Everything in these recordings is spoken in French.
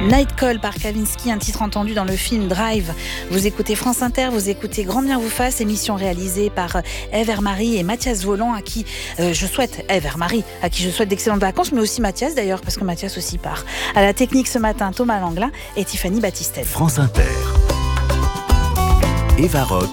Night Call par Kavinsky, un titre entendu dans le film Drive. Vous écoutez France Inter, vous écoutez Grand Bien vous fasse, émission réalisée par Ève Hermary et Mathias Voland, à qui je souhaite d'excellentes vacances, mais aussi Mathias d'ailleurs, parce que Mathias aussi part. À la technique ce matin, Thomas Langlin et Tiffany Battistel. France Inter. Eva Rock.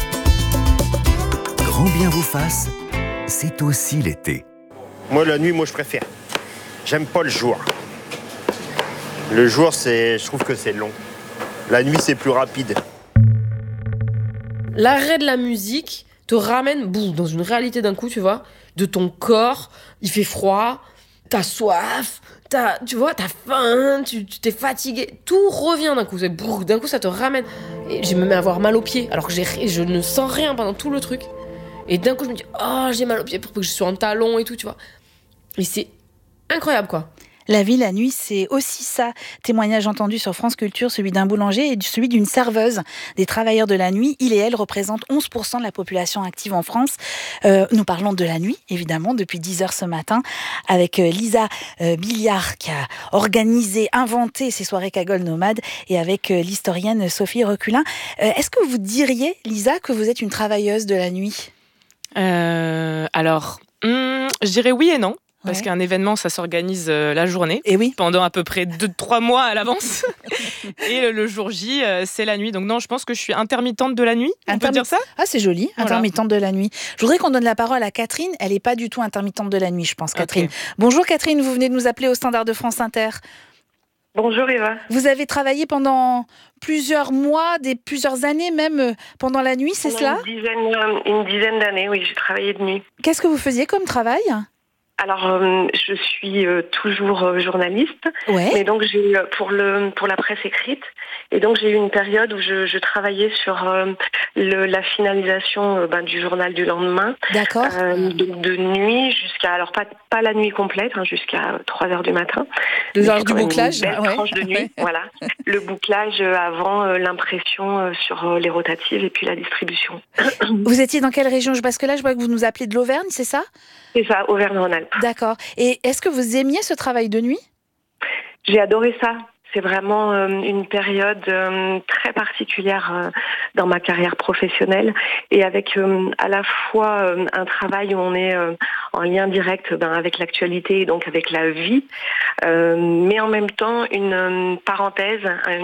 Grand Bien vous fasse, c'est aussi l'été. Moi, la nuit, je préfère. J'aime pas le jour. Le jour, je trouve que c'est long. La nuit, c'est plus rapide. L'arrêt de la musique te ramène dans une réalité d'un coup, tu vois, de ton corps. Il fait froid, t'as soif, t'as faim, tu t'es fatigué. Tout revient d'un coup. D'un coup, ça te ramène. Et je me mets à avoir mal aux pieds, alors que je ne sens rien pendant tout le truc. Et d'un coup, je me dis, j'ai mal aux pieds pour que je sois en talons et tout, tu vois. Et c'est incroyable, quoi. La vie, la nuit, c'est aussi ça. Témoignage entendu sur France Culture, celui d'un boulanger et celui d'une serveuse. Des travailleurs de la nuit, ils et elles représentent 11% de la population active en France. Nous parlons de la nuit, évidemment, depuis 10h ce matin, avec Lisa Billiard, qui a organisé, inventé ces soirées Cagole nomades, et avec l'historienne Sophie Reculin. Est-ce que vous diriez, Lisa, que vous êtes une travailleuse de la nuit ? Je dirais oui et non. Parce qu'un événement, ça s'organise la journée, et oui. Pendant à peu près 2-3 mois à l'avance. Et le jour J, c'est la nuit. Donc non, je pense que je suis intermittente de la nuit. On peut dire ça ? Ah, c'est joli, voilà. Intermittente de la nuit. Je voudrais qu'on donne la parole à Catherine. Elle n'est pas du tout intermittente de la nuit, je pense, Catherine. Okay. Bonjour Catherine, vous venez de nous appeler au standard de France Inter. Bonjour Eva. Vous avez travaillé pendant plusieurs mois, plusieurs années même, pendant la nuit, c'est cela ? Une dizaine d'années, oui, j'ai travaillé de nuit. Qu'est-ce que vous faisiez comme travail ? Alors, je suis toujours journaliste, mais donc j'ai pour la presse écrite, et donc j'ai eu une période où je travaillais sur la finalisation du journal du lendemain. D'accord. De nuit jusqu'à, alors pas la nuit complète, jusqu'à 3h du matin. 2 heures du bouclage. Une belle tranche de nuit, voilà. Le bouclage avant l'impression sur les rotatives et puis la distribution. Vous étiez dans quelle région ? Parce que là, je vois que vous nous appelez de l'Auvergne, c'est ça ? C'est ça, Auvergne-Rhône-Alpes. D'accord. Et est-ce que vous aimiez ce travail de nuit ? J'ai adoré ça. C'est vraiment une période très particulière dans ma carrière professionnelle, et avec à la fois un travail où on est en lien direct avec l'actualité, donc avec la vie, mais en même temps une parenthèse,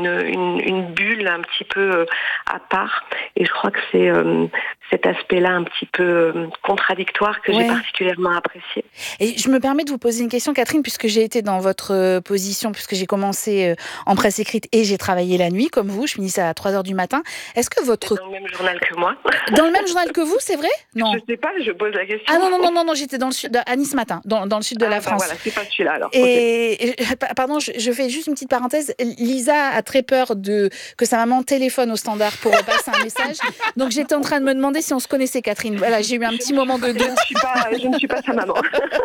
une bulle un petit peu à part. Et je crois que c'est cet aspect-là un petit peu contradictoire que j'ai particulièrement apprécié. Et je me permets de vous poser une question, Catherine, puisque j'ai été dans votre position, puisque j'ai commencé en presse écrite et j'ai travaillé la nuit, comme vous, je finissais à 3h du matin. Est-ce que votre... Dans le même journal que moi. Dans le même journal que vous, c'est vrai ? Non. Je sais pas, je pose la question. Ah non, j'étais dans le sud, à Nice matin, dans le sud de la France. Voilà, c'est pas celui-là alors. Et pardon, je fais juste une petite parenthèse. Lisa a très peur que sa maman téléphone au standard pour passer un message. Donc j'étais en train de me demander si on se connaissait, Catherine. Voilà, j'ai eu un petit moment de doute. Je ne suis pas sa maman.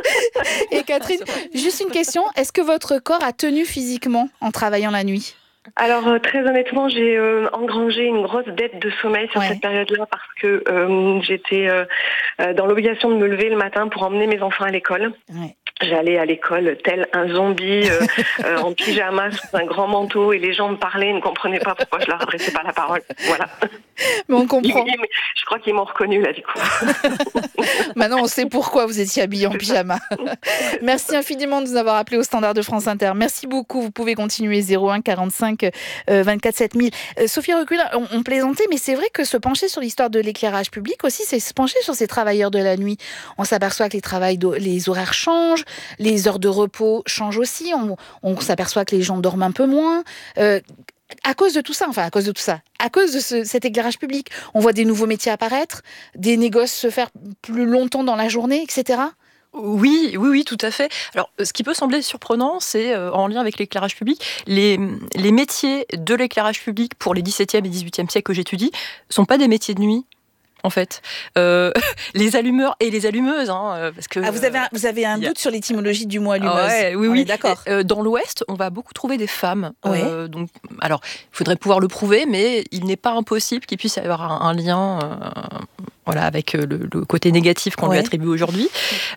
Et Catherine, juste une question. Est-ce que votre corps a tenu physiquement en travaillant la nuit ? Alors très honnêtement, j'ai engrangé une grosse dette de sommeil sur cette période-là, parce que j'étais dans l'obligation de me lever le matin pour emmener mes enfants à l'école. Ouais. J'allais à l'école tel un zombie en pyjama sous un grand manteau, et les gens me parlaient, ne comprenaient pas pourquoi je leur adressais pas la parole. Voilà. Mais on comprend. Je crois qu'ils m'ont reconnu là du coup. Maintenant on sait pourquoi vous étiez habillée en pyjama. Merci infiniment de nous avoir appelés au standard de France Inter. Merci beaucoup. Vous pouvez continuer 01 45 24 7000. Sophie Reculin, on plaisantait, mais c'est vrai que se pencher sur l'histoire de l'éclairage public aussi, c'est se pencher sur ces travailleurs de la nuit. On s'aperçoit que les horaires changent. Les heures de repos changent aussi. On s'aperçoit que les gens dorment un peu moins. À cause de tout ça, à cause de cet éclairage public, on voit des nouveaux métiers apparaître, des négoces se faire plus longtemps dans la journée, etc. Oui, tout à fait. Alors, ce qui peut sembler surprenant, c'est, en lien avec l'éclairage public, les métiers de l'éclairage public pour les 17e et 18e siècles que j'étudie sont pas des métiers de nuit. En fait, les allumeurs et les allumeuses, parce que vous avez un doute sur l'étymologie du mot allumeuse. Oui, d'accord. Dans l'Ouest, on va beaucoup trouver des femmes. Donc, alors, il faudrait pouvoir le prouver, mais il n'est pas impossible qu'il puisse y avoir un lien Voilà, avec le côté négatif qu'on lui attribue aujourd'hui.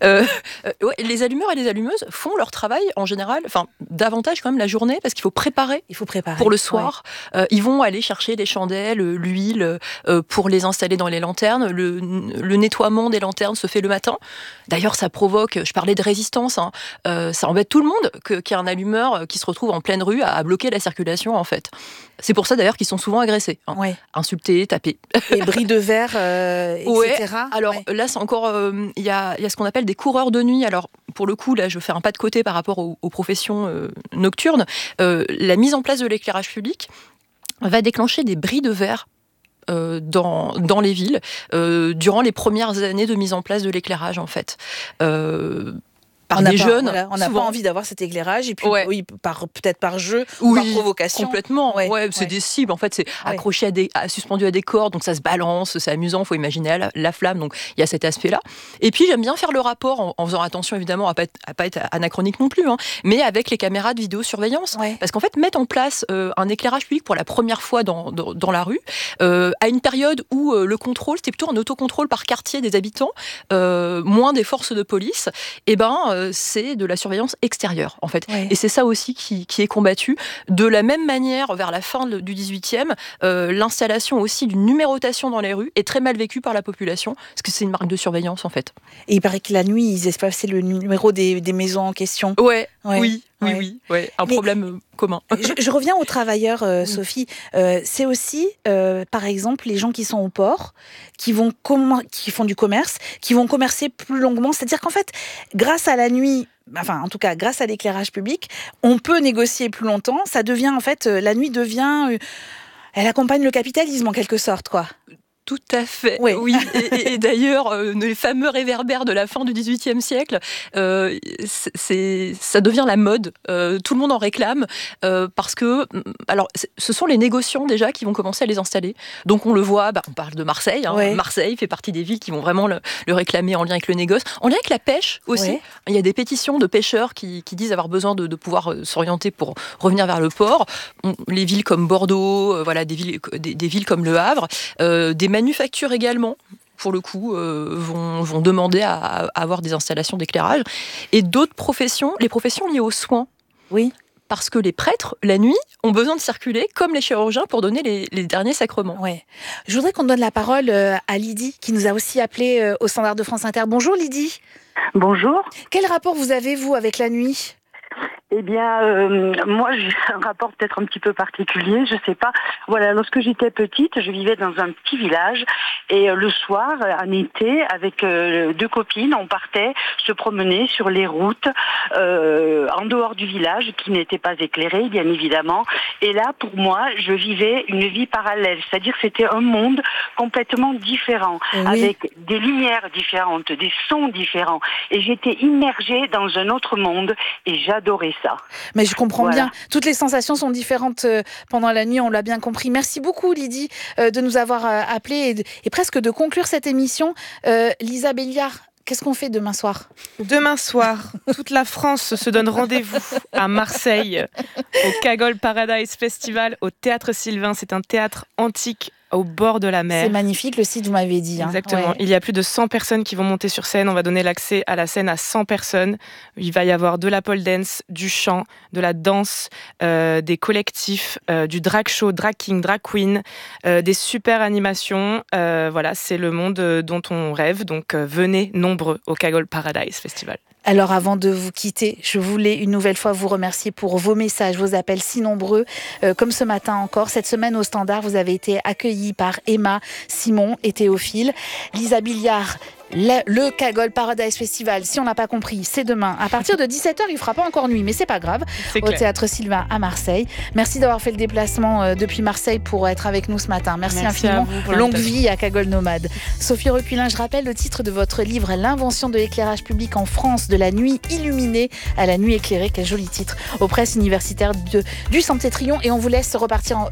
Les allumeurs et les allumeuses font leur travail en général, davantage quand même la journée, parce qu'il faut préparer. Pour le soir. Ils vont aller chercher les chandelles, l'huile, pour les installer dans les lanternes. Le nettoiement des lanternes se fait le matin. D'ailleurs, ça provoque, je parlais de résistance, ça embête tout le monde qu'il y ait un allumeur qui se retrouve en pleine rue à bloquer la circulation, en fait. C'est pour ça d'ailleurs qu'ils sont souvent agressés, insultés, tapés. Et bris de verre, etc. Alors là, c'est encore, il y a ce qu'on appelle des coureurs de nuit. Alors pour le coup, là, je fais un pas de côté par rapport aux professions nocturnes. La mise en place de l'éclairage public va déclencher des bris de verre dans les villes durant les premières années de mise en place de l'éclairage, en fait. Par des jeunes. On n'a pas envie d'avoir cet éclairage, et puis peut-être par jeu, ou par provocation. Complètement. C'est des cibles. En fait, c'est accroché suspendu à des cordes, donc ça se balance, c'est amusant. Il faut imaginer la flamme. Donc il y a cet aspect-là. Et puis j'aime bien faire le rapport en faisant attention évidemment à pas être anachronique non plus, mais avec les caméras de vidéosurveillance, parce qu'en fait mettre en place un éclairage public pour la première fois dans la rue, à une période où le contrôle c'était plutôt un autocontrôle par quartier des habitants, moins des forces de police, c'est de la surveillance extérieure, en fait. Et c'est ça aussi qui est combattu. De la même manière, vers la fin du 18e, l'installation aussi d'une numérotation dans les rues est très mal vécue par la population, parce que c'est une marque de surveillance, en fait. Et il paraît que la nuit, ils espaçaient le numéro des maisons en question. Oui. Un problème commun. Je reviens aux travailleurs, Sophie. C'est aussi, par exemple, les gens qui sont au port, qui font du commerce, qui vont commercer plus longuement. C'est-à-dire qu'en fait, grâce à la nuit, en tout cas, grâce à l'éclairage public, on peut négocier plus longtemps. Ça devient, en fait, la nuit devient... elle accompagne le capitalisme, en quelque sorte, quoi. Tout à fait, oui. Et d'ailleurs, les fameux réverbères de la fin du XVIIIe siècle, ça devient la mode. Tout le monde en réclame parce que, ce sont les négociants déjà qui vont commencer à les installer. Donc on le voit, on parle de Marseille. Marseille fait partie des villes qui vont vraiment le réclamer en lien avec le négoce, en lien avec la pêche aussi. Il y a des pétitions de pêcheurs qui disent avoir besoin de pouvoir s'orienter pour revenir vers le port. Les villes comme Bordeaux, des villes comme Le Havre, des manufactures également, pour le coup, vont demander à avoir des installations d'éclairage. Et d'autres professions, les professions liées aux soins. Oui. Parce que les prêtres, la nuit, ont besoin de circuler, comme les chirurgiens, pour donner les derniers sacrements. Je voudrais qu'on donne la parole à Lydie, qui nous a aussi appelé au Standard de France Inter. Bonjour Lydie. Bonjour. Quel rapport vous avez, vous, avec la nuit ? Eh bien, moi, j'ai un rapport peut-être un petit peu particulier, je sais pas. Voilà, lorsque j'étais petite, je vivais dans un petit village et le soir, en été, avec deux copines, on partait se promener sur les routes en dehors du village, qui n'était pas éclairé, bien évidemment. Et là, pour moi, je vivais une vie parallèle, c'est-à-dire que c'était un monde complètement différent, avec des lumières différentes, des sons différents. Et j'étais immergée dans un autre monde et j'adorais ça. Mais je comprends bien. Toutes les sensations sont différentes pendant la nuit, on l'a bien compris. Merci beaucoup, Lydie, de nous avoir appelés et presque de conclure cette émission. Lisa Béliard, qu'est-ce qu'on fait demain soir ? Demain soir, toute la France se donne rendez-vous à Marseille, au Cagole Paradise Festival, au Théâtre Sylvain. C'est un théâtre antique au bord de la mer. C'est magnifique, le site, vous m'avez dit. Exactement. Il y a plus de 100 personnes qui vont monter sur scène. On va donner l'accès à la scène à 100 personnes. Il va y avoir de la pole dance, du chant, de la danse, des collectifs, du drag show, drag king, drag queen, des super animations. Voilà, c'est le monde dont on rêve. Donc venez nombreux au Cagole Paradise Festival. Alors avant de vous quitter, je voulais une nouvelle fois vous remercier pour vos messages, vos appels si nombreux, comme ce matin encore. Cette semaine au Standard, vous avez été accueillis par Emma, Simon et Théophile. Lisa Béliard, le Cagole Paradise Festival, si on n'a pas compris, c'est demain. À partir de 17h, il ne fera pas encore nuit, mais c'est pas grave. Au Théâtre Sylvain à Marseille. Merci d'avoir fait le déplacement depuis Marseille pour être avec nous ce matin. Merci infiniment. Longue vie à Cagole Nomade. Sophie Reculin, je rappelle le titre de votre livre, L'invention de l'éclairage public en France, de la nuit illuminée à la nuit éclairée. Quel joli titre. Aux presses universitaires du Saint-Étrion. Et on vous laisse repartir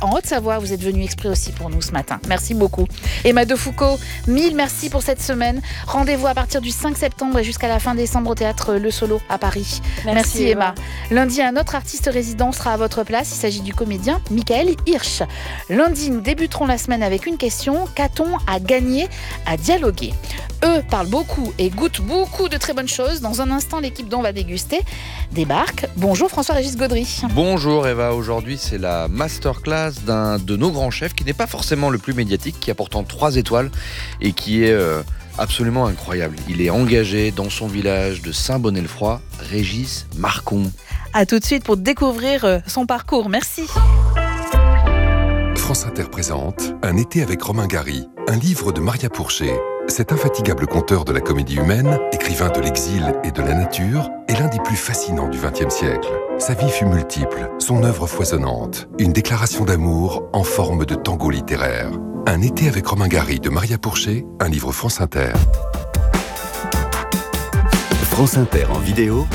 en Haute-Savoie. Vous êtes venu exprès aussi pour nous ce matin. Merci beaucoup. Emma Defoucauld, 1000 merci pour cette semaine. Rendez-vous à partir du 5 septembre et jusqu'à la fin décembre au théâtre Le Solo à Paris. Merci Emma. Lundi, un autre artiste résident sera à votre place. Il s'agit du comédien Michael Hirsch. Lundi, nous débuterons la semaine avec une question. Qu'a-t-on à gagner à dialoguer ? Eux parlent beaucoup et goûtent beaucoup de très bonnes choses. Dans un instant, l'équipe dont on va déguster débarque. Bonjour François-Régis Gaudry. Bonjour Eva, aujourd'hui c'est la masterclass d'un de nos grands chefs qui n'est pas forcément le plus médiatique, qui a pourtant 3 étoiles et qui est absolument incroyable. Il est engagé dans son village de Saint-Bonnet-le-Froid, Régis Marcon. A tout de suite pour découvrir son parcours. Merci. France Inter présente Un été avec Romain Gary, un livre de Maria Pourchet. Cet infatigable conteur de la comédie humaine, écrivain de l'exil et de la nature, est l'un des plus fascinants du XXe siècle. Sa vie fut multiple, son œuvre foisonnante, une déclaration d'amour en forme de tango littéraire. Un été avec Romain Gary de Maria Pourchet, un livre France Inter. France Inter en vidéo.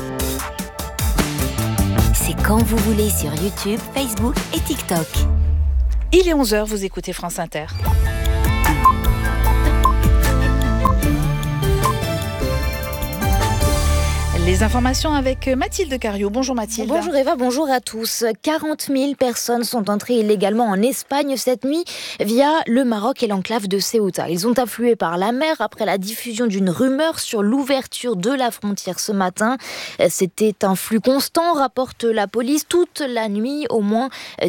C'est quand vous voulez sur YouTube, Facebook et TikTok. Il est 11h, vous écoutez France Inter. Les informations avec Mathilde Cariou. Bonjour Mathilde. Bonjour Eva, bonjour à tous. 40 000 personnes sont entrées illégalement en Espagne cette nuit via le Maroc et l'enclave de Ceuta. Ils ont afflué par la mer après la diffusion d'une rumeur sur l'ouverture de la frontière ce matin. C'était un flux constant, rapporte la police. Toute la nuit, au moins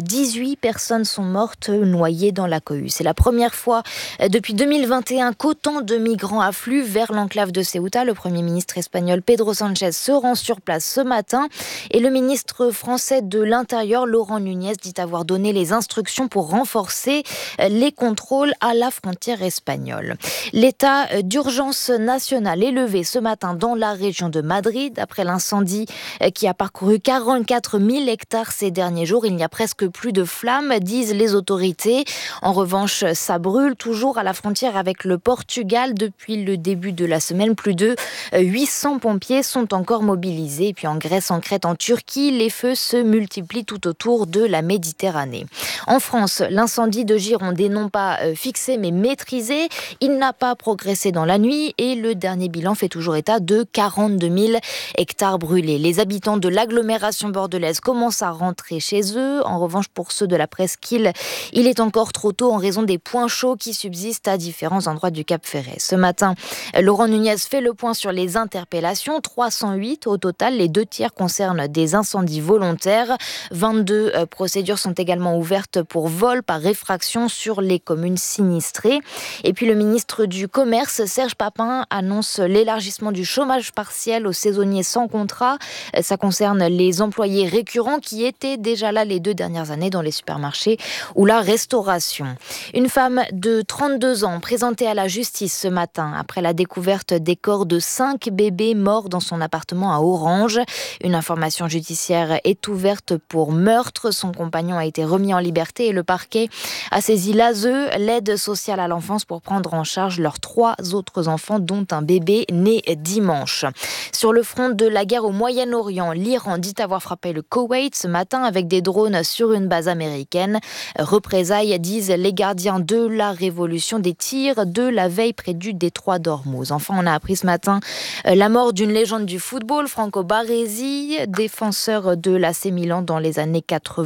18 personnes sont mortes noyées dans la cohue. C'est la première fois depuis 2021 qu'autant de migrants affluent vers l'enclave de Ceuta. Le Premier ministre espagnol Pedro Sánchez se rend sur place ce matin et le ministre français de l'Intérieur, Laurent Nunez, dit avoir donné les instructions pour renforcer les contrôles à la frontière espagnole. L'état d'urgence nationale est levé ce matin dans la région de Madrid après l'incendie qui a parcouru 44 000 hectares ces derniers jours. Il n'y a presque plus de flammes, disent les autorités. En revanche, ça brûle toujours à la frontière avec le Portugal. Depuis le début de la semaine, plus de 800 pompiers sont encore mobilisés. Et puis en Grèce, en Crète, en Turquie, les feux se multiplient tout autour de la Méditerranée. En France, l'incendie de Gironde est non pas fixé mais maîtrisé. Il n'a pas progressé dans la nuit et le dernier bilan fait toujours état de 42 000 hectares brûlés. Les habitants de l'agglomération bordelaise commencent à rentrer chez eux. En revanche, pour ceux de la presqu'île, il est encore trop tôt en raison des points chauds qui subsistent à différents endroits du Cap Ferret. Ce matin, Laurent Nunez fait le point sur les interpellations. 308 au total, les 2 tiers concernent des incendies volontaires. 22 procédures sont également ouvertes pour vol par effraction sur les communes sinistrées. Et puis le ministre du Commerce, Serge Papin, annonce l'élargissement du chômage partiel aux saisonniers sans contrat. Ça concerne les employés récurrents qui étaient déjà là les 2 dernières années dans les supermarchés ou la restauration. Une femme de 32 ans présentée à la justice ce matin après la découverte des corps de 5 bébés morts dans son appartement à Orange. Une information judiciaire est ouverte pour meurtre. Son compagnon a été remis en liberté et le parquet a saisi l'ASE, l'aide sociale à l'enfance, pour prendre en charge leurs 3 autres enfants, dont un bébé né dimanche. Sur le front de la guerre au Moyen-Orient, l'Iran dit avoir frappé le Koweït ce matin avec des drones sur une base américaine. Représailles, disent les gardiens de la révolution, des tirs de la veille près du détroit d'Ormuz. Enfin, on a appris ce matin la mort d'une légende du football, Franco Baresi, défenseur de l'AC Milan dans les années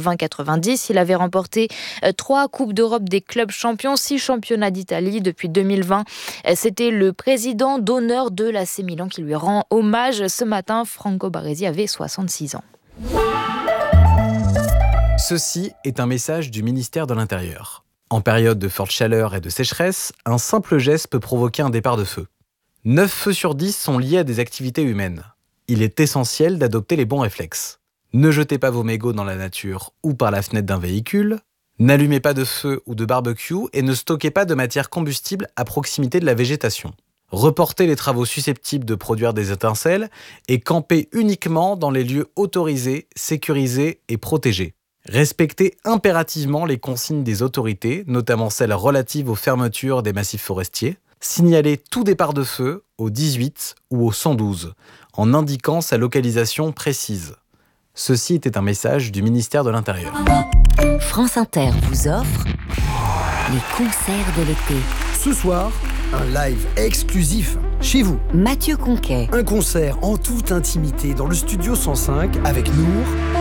80-90. Il avait remporté 3 Coupes d'Europe des clubs champions, 6 championnats d'Italie depuis 2020. C'était le président d'honneur de l'AC Milan qui lui rend hommage. Ce matin, Franco Baresi avait 66 ans. Ceci est un message du ministère de l'Intérieur. En période de forte chaleur et de sécheresse, un simple geste peut provoquer un départ de feu. 9 feux sur 10 sont liés à des activités humaines. Il est essentiel d'adopter les bons réflexes. Ne jetez pas vos mégots dans la nature ou par la fenêtre d'un véhicule. N'allumez pas de feu ou de barbecue et ne stockez pas de matière combustible à proximité de la végétation. Reportez les travaux susceptibles de produire des étincelles et campez uniquement dans les lieux autorisés, sécurisés et protégés. Respectez impérativement les consignes des autorités, notamment celles relatives aux fermetures des massifs forestiers. Signalez tout départ de feu au 18 ou au 112, en indiquant sa localisation précise. Ceci était un message du ministère de l'Intérieur. France Inter vous offre les concerts de l'été. Ce soir, un live exclusif chez vous. Mathieu Conquet. Un concert en toute intimité dans le studio 105 avec Nour